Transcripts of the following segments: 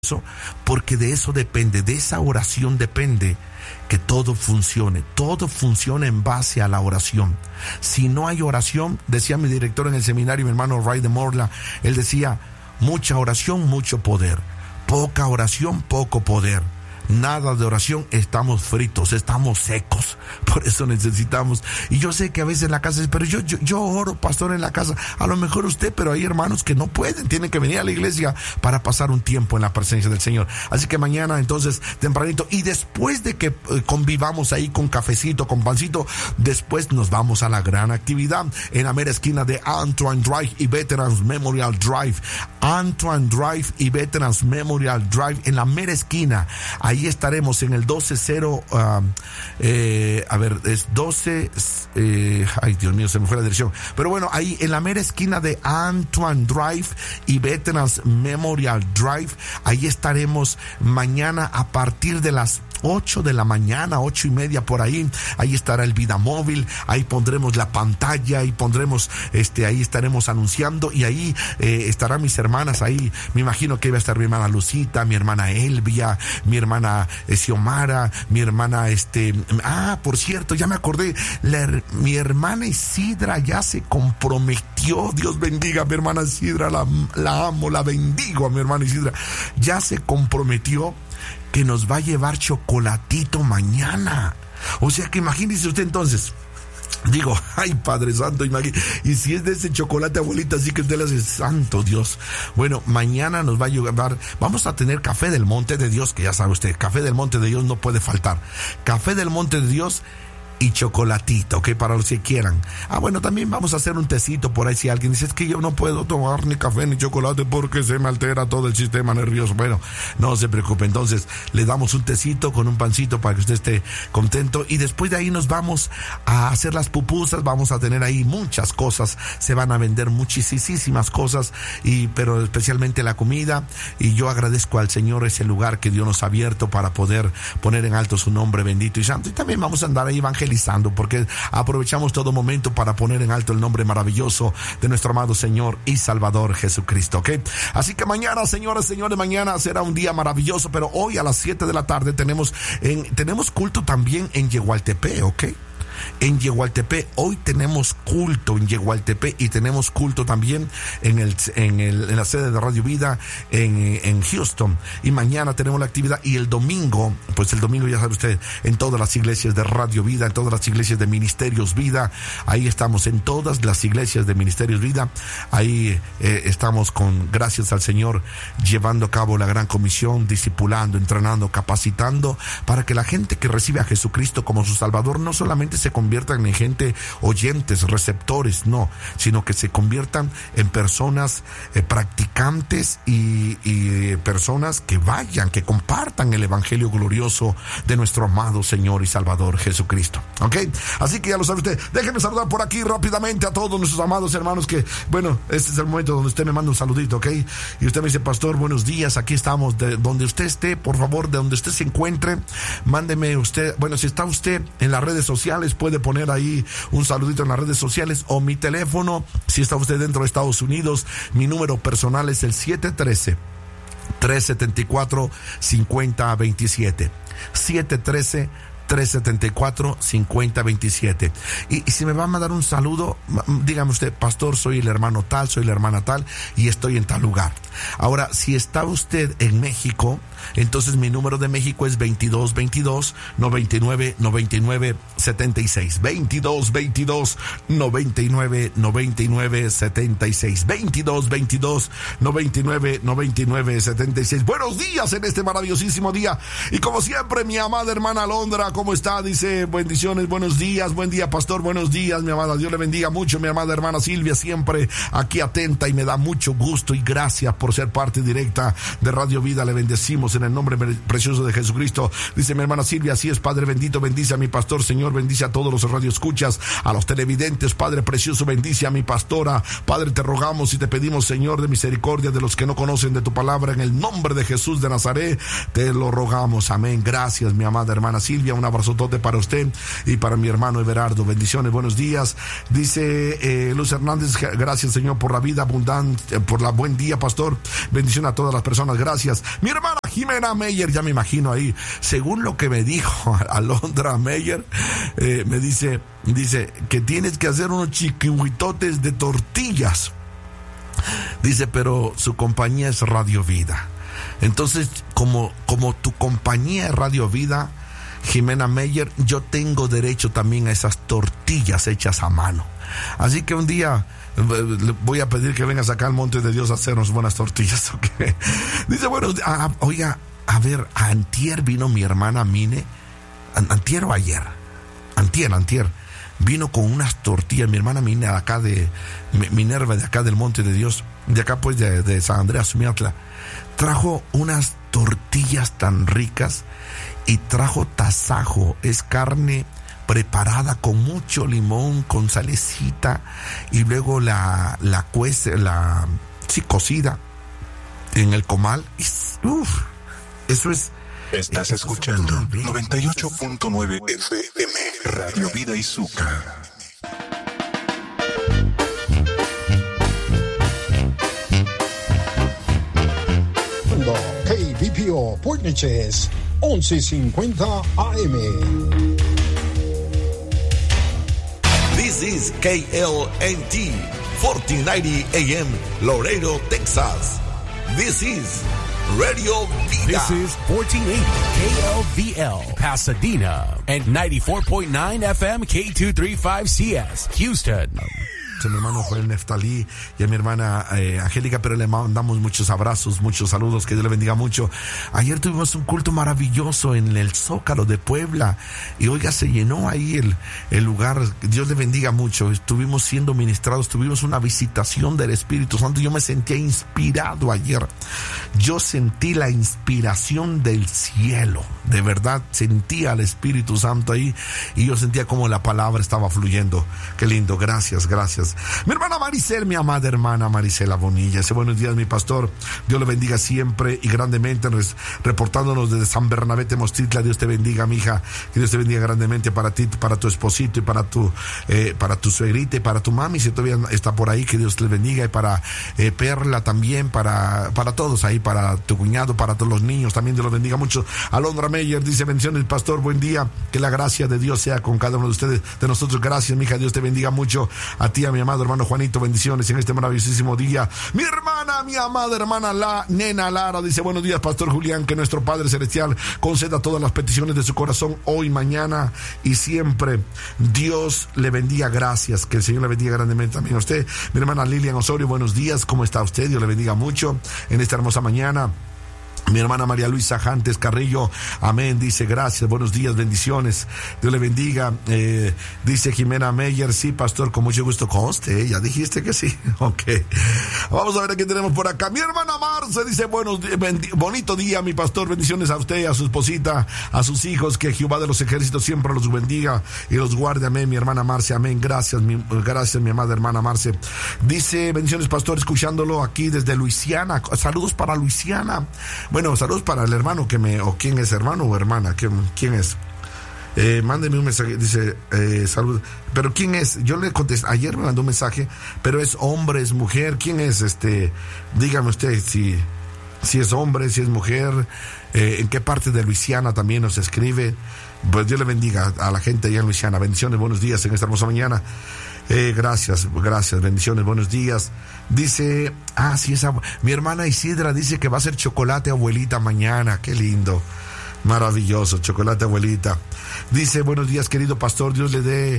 porque de eso depende, de esa oración depende que todo funcione en base a la oración. Si no hay oración, decía mi director en el seminario, mi hermano Ray de Morla, él decía, mucha oración, mucho poder, poca oración, poco poder. Nada de oración, estamos fritos, estamos secos. Por eso necesitamos. Y yo sé que a veces en la casa, pero yo oro, pastor, en la casa. A lo mejor usted, pero hay hermanos que no pueden, tienen que venir a la iglesia para pasar un tiempo en la presencia del Señor. Así que mañana, entonces, tempranito, y después de que convivamos ahí con cafecito, con pancito, después nos vamos a la gran actividad en la mera esquina de Antoine Drive y Veterans Memorial Drive. Antoine Drive y Veterans Memorial Drive, en la mera esquina. Ahí estaremos en el 12-0, es 12, ay Dios mío, se me fue la dirección. Pero bueno, ahí en la mera esquina de Antoine Drive y Veterans Memorial Drive, ahí estaremos mañana a partir de las 8 de la mañana, 8:30 por ahí. Ahí estará el Vida Móvil, ahí pondremos la pantalla, ahí pondremos, ahí estaremos anunciando, y ahí estarán mis hermanas, ahí me imagino que iba a estar mi hermana Lucita, mi hermana Elvia, mi hermana Xiomara, mi hermana por cierto, ya me acordé, mi hermana Isidra ya se comprometió. Dios bendiga a mi hermana Isidra, la amo, la bendigo a mi hermana Isidra. Ya se comprometió que nos va a llevar chocolatito mañana. O sea que imagínese usted entonces. Digo, ay Padre Santo, y si es de ese chocolate, abuelita, así que usted le hace, santo Dios. Bueno, mañana nos va a llevar, vamos a tener café del Monte de Dios, que ya sabe usted, café del Monte de Dios no puede faltar. Café del Monte de Dios y chocolatito, ¿ok? Para los que quieran. Bueno, también vamos a hacer un tecito por ahí. Si alguien dice, es que yo no puedo tomar ni café ni chocolate porque se me altera todo el sistema nervioso. Bueno, no se preocupe. Entonces, le damos un tecito con un pancito para que usted esté contento. Y después de ahí nos vamos a hacer las pupusas. Vamos a tener ahí muchas cosas. Se van a vender muchísimas cosas, pero especialmente la comida. Y yo agradezco al Señor ese lugar que Dios nos ha abierto para poder poner en alto su nombre bendito y santo. Y también vamos a andar ahí evangelizando, porque aprovechamos todo momento para poner en alto el nombre maravilloso de nuestro amado Señor y Salvador Jesucristo, ¿ok? Así que mañana, señores, mañana será un día maravilloso, pero hoy a las 7 de la tarde tenemos culto también en Yehualtepec, ¿ok? En Yehualtepec, hoy tenemos culto en Yehualtepec, y tenemos culto también en la sede de Radio Vida en Houston, y mañana tenemos la actividad, y el domingo ya sabe usted, en todas las iglesias de Radio Vida, en todas las iglesias de Ministerios Vida, ahí estamos en todas las iglesias de Ministerios Vida, ahí estamos gracias al Señor, llevando a cabo la gran comisión, discipulando, entrenando, capacitando, para que la gente que recibe a Jesucristo como su Salvador no solamente se conviertan en gente oyentes, receptores, no, sino que se conviertan en personas practicantes y personas que vayan, que compartan el evangelio glorioso de nuestro amado Señor y Salvador Jesucristo, ¿ok? Así que ya lo sabe usted. Déjenme saludar por aquí rápidamente a todos nuestros amados hermanos, que bueno, este es el momento donde usted me manda un saludito, ¿ok? Y usted me dice, pastor, buenos días, aquí estamos. De donde usted esté, por favor, de donde usted se encuentre, mándeme usted, bueno, si está usted en las redes sociales, puede poner ahí un saludito en las redes sociales, o mi teléfono, si está usted dentro de Estados Unidos, mi número personal es el 713-374-5027. 713-374-5027. Y si me va a mandar un saludo, dígame usted, pastor, soy el hermano tal, soy la hermana tal, y estoy en tal lugar. Ahora, si está usted en México, entonces mi número de México es 2222-99-99-76. 2222-99-99-76. 2222-99-99-76. Buenos días en este maravillosísimo día. Y como siempre, mi amada hermana Alondra, ¿cómo está? Dice, bendiciones, buenos días, buen día, pastor, buenos días, mi amada. Dios le bendiga mucho, mi amada hermana Silvia, siempre aquí atenta, y me da mucho gusto y gracias por ser parte directa de Radio Vida. Le bendecimos en el nombre precioso de Jesucristo. Dice mi hermana Silvia, así es, Padre bendito, bendice a mi pastor, Señor, bendice a todos los radioescuchas, a los televidentes, Padre precioso, bendice a mi pastora. Padre, te rogamos y te pedimos, Señor, de misericordia de los que no conocen de tu palabra, en el nombre de Jesús de Nazaret, te lo rogamos, amén. Gracias, mi amada hermana Silvia, un abrazotote para usted y para mi hermano Everardo. Bendiciones, buenos días. Dice Luz Hernández, gracias Señor por la vida abundante, por la buen día, pastor. Bendición a todas las personas, gracias. Mi hermana Jimena Meyer, ya me imagino ahí, según lo que me dijo Alondra Meyer, me dice que tienes que hacer unos chiquihuitotes de tortillas. Dice, pero su compañía es Radio Vida. Entonces, como tu compañía es Radio Vida, Jimena Meyer, yo tengo derecho también a esas tortillas hechas a mano. Así que un día voy a pedir que vengas acá al Monte de Dios a hacernos buenas tortillas, ¿okay? Dice, bueno, oiga, a ver, antier vino mi hermana Mine, antier o ayer, antier, vino con unas tortillas, mi hermana Mine, acá de Minerva, de acá del Monte de Dios, de acá pues de San Andreas Miatla, trajo unas tortillas tan ricas y trajo tasajo, es carne preparada con mucho limón, con salecita, y luego la cocida en el comal. Eso es. Estás escuchando 98.9 FM, Radio Vida Izuka. KBPO Port Neches, 1150 AM. This is KLNT 1490 AM, Laredo, Texas. This is Radio Vida. This is 1480 KLVL, Pasadena, and 94.9 FM K235CS, Houston. A mi hermano Joel Neftalí y a mi hermana Angélica, pero le mandamos muchos abrazos, muchos saludos, que Dios le bendiga mucho. Ayer tuvimos un culto maravilloso en el Zócalo de Puebla y oiga, se llenó ahí el lugar. Dios le bendiga mucho. Estuvimos siendo ministrados, tuvimos una visitación del Espíritu Santo. Yo me sentía inspirado ayer. Yo sentí la inspiración del cielo, de verdad sentía al Espíritu Santo ahí y yo sentía como la palabra estaba fluyendo. Qué lindo, gracias. Mi hermana Maricel, mi amada hermana Maricela Bonilla, ese buenos días, mi pastor. Dios le bendiga siempre y grandemente, reportándonos desde San Bernabé Temostitla. Dios te bendiga, mija, que Dios te bendiga grandemente para ti, para tu esposito y para tu suegrita y para tu mami, si todavía está por ahí, que Dios te bendiga, y para Perla también, para todos ahí, para tu cuñado, para todos los niños, también Dios los bendiga mucho. Alondra Meyer dice, bendiciones, pastor, buen día, que la gracia de Dios sea con cada uno de ustedes, de nosotros. Gracias, mija, Dios te bendiga mucho. A ti, a mi amado hermano Juanito, bendiciones en este maravillosísimo día. Mi hermana, mi amada hermana la nena Lara dice, buenos días, pastor Julián, que nuestro Padre Celestial conceda todas las peticiones de su corazón hoy, mañana y siempre. Dios le bendiga, gracias, que el Señor le bendiga grandemente también a usted. Mi hermana Lilian Osorio, buenos días, ¿cómo está usted? Dios le bendiga mucho en esta hermosa mañana. Mi hermana María Luisa Jantes Carrillo, amén, dice, gracias, buenos días, bendiciones, Dios le bendiga. Dice Jimena Meyer, sí, pastor, con mucho gusto, conste, ya dijiste que sí, ok. Vamos a ver a qué tenemos por acá. Mi hermana Marce dice, bonito día, mi pastor, bendiciones a usted, a su esposita, a sus hijos, que Jehová de los ejércitos siempre los bendiga y los guarde, amén, mi hermana Marce, amén, gracias, mi amada hermana Marce. Dice, bendiciones, pastor, escuchándolo aquí desde Luisiana, saludos para Luisiana. Bueno, saludos para el hermano o quién es, hermano o hermana, quién es. Mándeme un mensaje, dice, saludos. Pero quién es, yo le contesté, ayer me mandó un mensaje, pero es hombre, es mujer, quién es, dígame usted si es hombre, si es mujer, en qué parte de Luisiana también nos escribe. Pues Dios le bendiga a la gente allá en Luisiana. Bendiciones, buenos días en esta hermosa mañana. Gracias, bendiciones, buenos días. Dice, sí, mi hermana Isidra dice que va a hacer chocolate abuelita mañana, qué lindo, maravilloso, chocolate abuelita. Dice, buenos días, querido pastor, Dios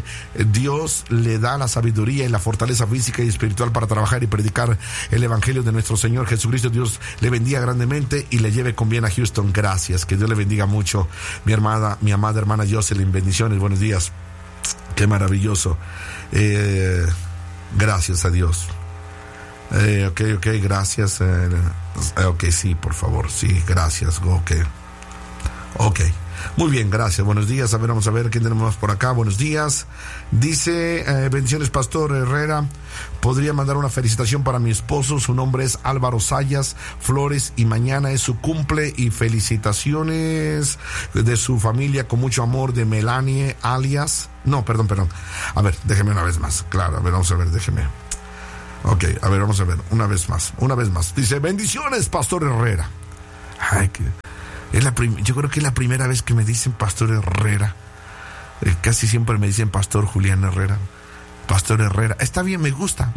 le da la sabiduría y la fortaleza física y espiritual para trabajar y predicar el evangelio de nuestro Señor Jesucristo. Dios le bendiga grandemente y le lleve con bien a Houston. Gracias, que Dios le bendiga mucho, mi amada hermana Jocelyn, bendiciones, buenos días. Qué maravilloso. Gracias a Dios. Ok, gracias. Ok, sí, por favor, sí, gracias. Ok. Muy bien, gracias. Buenos días. A ver, vamos a ver quién tenemos por acá. Buenos días. Dice, bendiciones, Pastor Herrera. Podría mandar una felicitación para mi esposo. Su nombre es Álvaro Sayas Flores y mañana es su cumple. Y felicitaciones de su familia con mucho amor de Melanie alias. No, perdón. A ver, déjeme una vez más. Claro, a ver, vamos a ver, déjeme. Ok, a ver, vamos a ver. Una vez más. Dice, bendiciones, Pastor Herrera. Ay, yo creo que es la primera vez que me dicen Pastor Herrera. Casi siempre me dicen Pastor Julián Herrera. Pastor Herrera. Está bien, me gusta,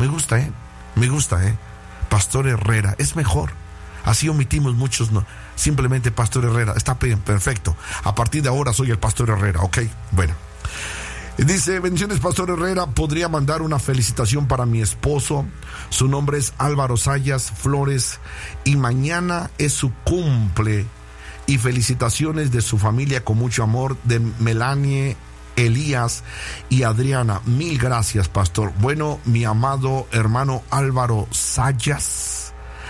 Pastor Herrera. Es mejor. Así omitimos muchos, no. Simplemente Pastor Herrera. Está bien, perfecto. A partir de ahora soy el Pastor Herrera, ¿ok? Bueno. Dice, bendiciones, Pastor Herrera. Podría mandar una felicitación para mi esposo. Su nombre es Álvaro Sayas Flores y mañana es su cumple. Y felicitaciones de su familia con mucho amor de Melanie, Elías y Adriana. Mil gracias, Pastor. Bueno, mi amado hermano Álvaro Sayas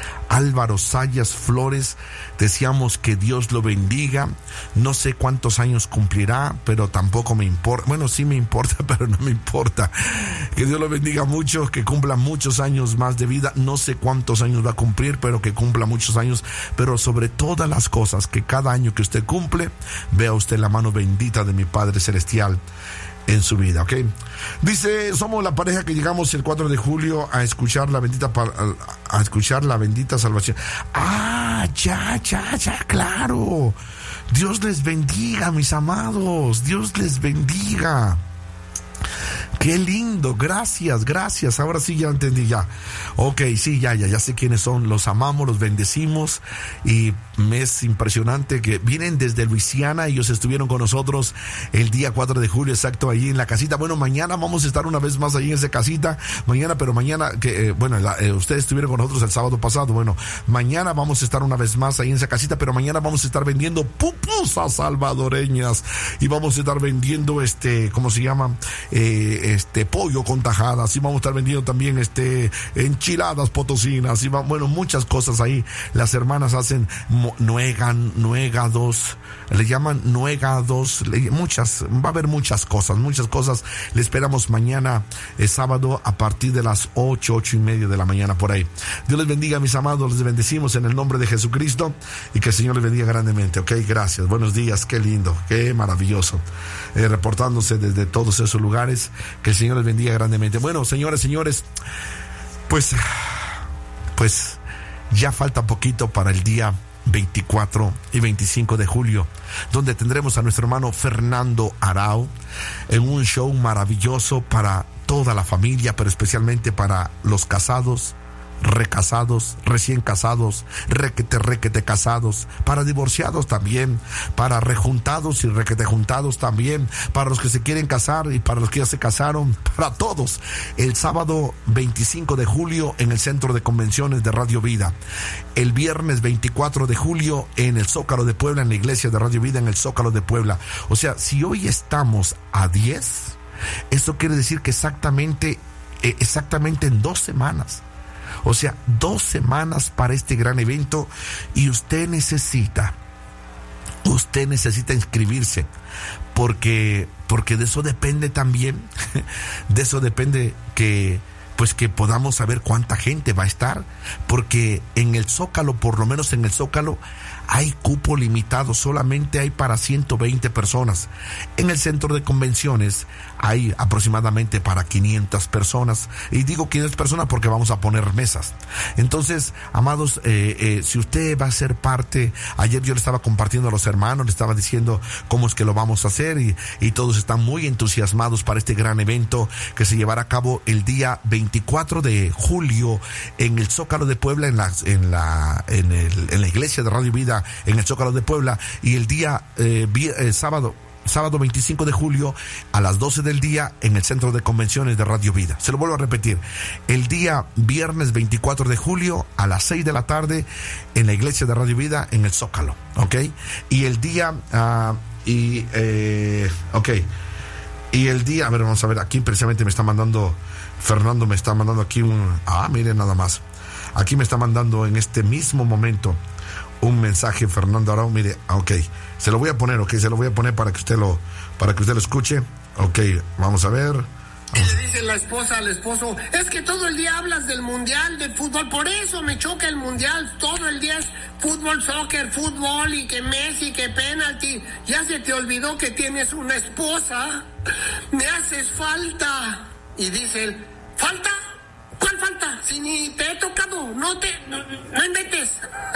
Flores, deseamos que Dios lo bendiga. No sé cuántos años cumplirá, pero tampoco me importa. Bueno, sí me importa, pero no me importa. Que Dios lo bendiga mucho, que cumpla muchos años más de vida. No sé cuántos años va a cumplir, pero que cumpla muchos años. Pero sobre todas las cosas, que cada año que usted cumple, vea usted la mano bendita de mi Padre Celestial en su vida, ¿ok? Dice, somos la pareja que llegamos el 4 de julio a escuchar la bendita salvación. Ya, claro. Dios les bendiga, mis amados. Dios les bendiga. Qué lindo, gracias. Ahora sí ya entendí ya. Ok, sí, ya sé quiénes son. Los amamos, los bendecimos. Y me es impresionante que vienen desde Luisiana. Ellos estuvieron con nosotros el día 4 de julio, exacto, allí en la casita. Bueno, mañana vamos a estar una vez más allí en esa casita. Mañana, ustedes estuvieron con nosotros el sábado pasado. Bueno, mañana vamos a estar una vez más ahí en esa casita, pero mañana vamos a estar vendiendo pupusas salvadoreñas. Y vamos a estar vendiendo ¿cómo se llama? Pollo con tajadas, y vamos a estar vendiendo también enchiladas potosinas, y muchas cosas ahí. Las hermanas hacen nuegados, le llaman nuegados, va a haber muchas cosas. Le esperamos mañana, sábado, a partir de las 8:30 de la mañana por ahí. Dios les bendiga, mis amados, les bendecimos en el nombre de Jesucristo y que el Señor les bendiga grandemente, ok, gracias, buenos días, qué lindo, qué maravilloso, reportándose desde todos esos lugares. Que el Señor les bendiga grandemente. Bueno, señores, pues ya falta poquito para el día 24 y 25 de julio, donde tendremos a nuestro hermano Fernando Arau en un show maravilloso para toda la familia, pero especialmente para los casados, recasados, recién casados, requete casados, para divorciados también, para rejuntados y requete juntados también, para los que se quieren casar y para los que ya se casaron, para todos. El sábado 25 de julio en el Centro de Convenciones de Radio Vida. El viernes 24 de julio en el Zócalo de Puebla, en la iglesia de Radio Vida en el Zócalo de Puebla. O sea, si hoy estamos a 10, esto quiere decir que exactamente en 2 semanas. O sea, 2 semanas para este gran evento, y usted necesita inscribirse, porque de eso depende también, que podamos saber cuánta gente va a estar, porque en el Zócalo, por lo menos en el Zócalo, hay cupo limitado, solamente hay para 120 personas. En el centro de convenciones hay aproximadamente para 500 personas. Y digo 500 personas porque vamos a poner mesas. Entonces, amados, si usted va a ser parte, ayer yo le estaba compartiendo a los hermanos, le estaba diciendo cómo es que lo vamos a hacer, y todos están muy entusiasmados para este gran evento que se llevará a cabo el día 24 de julio en el Zócalo de Puebla, en la iglesia de Radio Vida en el Zócalo de Puebla, y el día sábado 25 de julio a las 12 del día en el Centro de Convenciones de Radio Vida. Se lo vuelvo a repetir, el día viernes 24 de julio a las 6 de la tarde en la iglesia de Radio Vida en el Zócalo, ¿ok? Y el día y el día, a ver, vamos a ver, aquí precisamente me está mandando Fernando, me está mandando aquí miren nada más, aquí me está mandando en este mismo momento un mensaje, Fernando Arau. Mire, ok, se lo voy a poner, para que usted lo escuche. Ok, vamos a ver. Y le dice la esposa al esposo, es que todo el día hablas del mundial de fútbol, por eso me choca el mundial, todo el día es fútbol, soccer, fútbol, y que Messi, que penalti, ya se te olvidó que tienes una esposa, me haces falta. Y dice él, ¿falta? ¿Cuál falta? Si ni te he tocado, no inventes.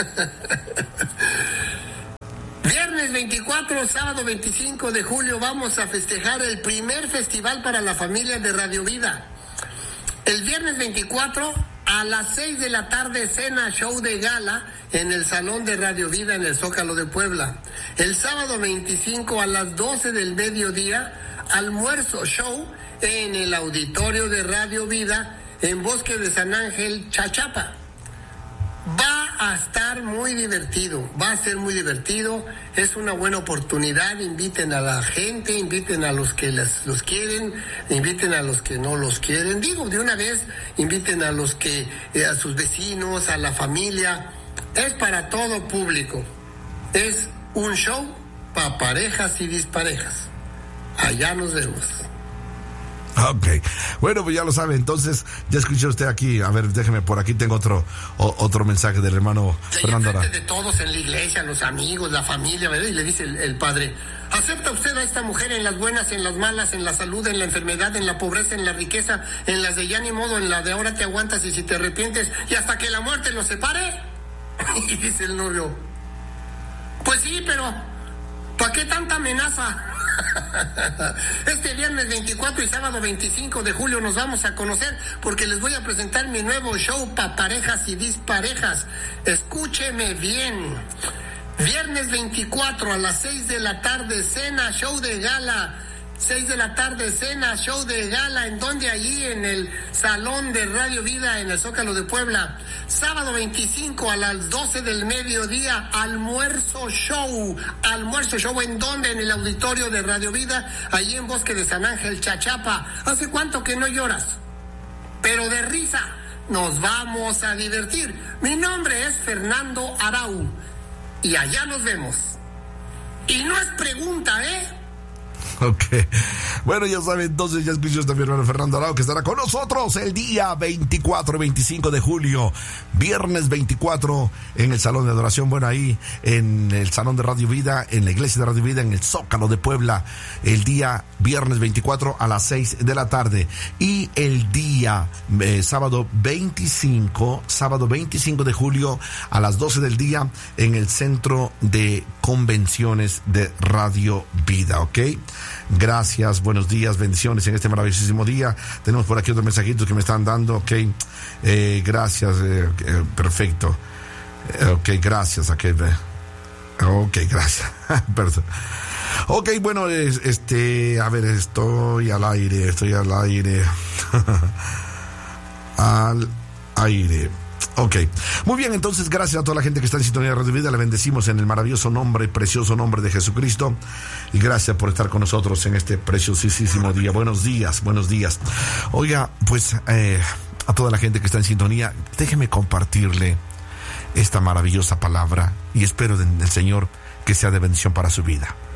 Viernes 24, sábado 25 de julio vamos a festejar el primer festival para la familia de Radio Vida. El viernes 24 a las 6 de la tarde cena show de gala en el Salón de Radio Vida en el Zócalo de Puebla. El sábado 25 a las 12 del mediodía almuerzo show en el auditorio de Radio Vida en Bosque de San Ángel, Chachapa. Va a estar muy divertido, va a ser muy divertido, es una buena oportunidad. Inviten a la gente, inviten a los que los quieren, inviten a los que no los quieren, digo de una vez, inviten a los que, a sus vecinos, a la familia, es para todo público, es un show para parejas y disparejas. Allá nos vemos. Ok, bueno, pues ya lo sabe, entonces ya escuché usted aquí, a ver, déjeme, por aquí tengo otro mensaje del hermano Fernando Arau. De todos en la iglesia, los amigos, la familia, ¿verdad? Y le dice el padre, ¿acepta usted a esta mujer en las buenas, en las malas, en la salud, en la enfermedad, en la pobreza, en la riqueza, en las de ya ni modo, en la de ahora te aguantas y si te arrepientes y hasta que la muerte los separe? Y dice el novio, pues sí, pero ¿para qué tanta amenaza? Este viernes 24 y sábado 25 de julio nos vamos a conocer porque les voy a presentar mi nuevo show para parejas y disparejas. Escúcheme bien. Viernes 24 a las 6 de la tarde, cena, show de gala. 6 de la tarde, cena, show de gala, ¿en donde? Allí en el Salón de Radio Vida, en el Zócalo de Puebla. Sábado 25 a las 12 del mediodía, almuerzo show, ¿en donde? En el auditorio de Radio Vida, allí en Bosque de San Ángel, Chachapa. ¿Hace cuánto que no lloras? Pero de risa, nos vamos a divertir. Mi nombre es Fernando Arau, y allá nos vemos. Y no es pregunta, ¿eh? Ok, bueno, ya saben, entonces ya escuchó también mi hermano Fernando Arau, que estará con nosotros el día 24 y 25 de julio, viernes 24 en el Salón de Adoración, bueno, ahí en el Salón de Radio Vida, en la Iglesia de Radio Vida, en el Zócalo de Puebla, el día viernes 24 a las 6 de la tarde, y el día sábado 25 de julio a las 12 del día en el Centro de Convenciones de Radio Vida, ¿ok? Gracias, buenos días, bendiciones en este maravillosísimo día. Tenemos por aquí otros mensajitos que me están dando, ok, gracias, perfecto, ok, gracias, ok, gracias, perdón. Ok, bueno, a ver, estoy al aire, al aire. Ok, muy bien, entonces gracias a toda la gente que está en sintonía de Radio Vida, le bendecimos en el maravilloso nombre, precioso nombre de Jesucristo, y gracias por estar con nosotros en este preciosísimo día. Buenos días. Oiga, pues a toda la gente que está en sintonía, déjeme compartirle esta maravillosa palabra y espero del Señor que sea de bendición para su vida.